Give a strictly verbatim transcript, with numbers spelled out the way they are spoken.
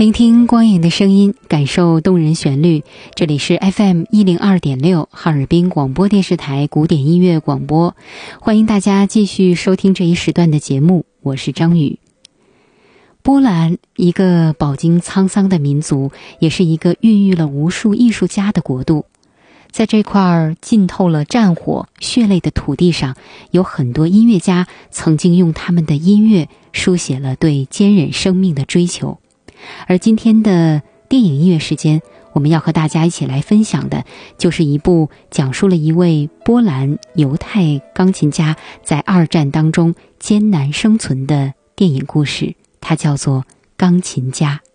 聆听光影的声音，感受动人旋律。这里是 F M 一零二点六 哈尔滨广播电视台古典音乐广播，欢迎大家继续收听这一时段的节目，我是张宇。波兰，一个饱经沧桑的民族，也是一个孕育了无数艺术家的国度。在这块浸透了战火血泪的土地上，有很多音乐家曾经用他们的音乐书写了对坚韧生命的追求。而今天的电影音乐时间，我们要和大家一起来分享的就是一部讲述了一位波兰犹太钢琴家在二战当中艰难生存的电影故事，它叫做《钢琴家》。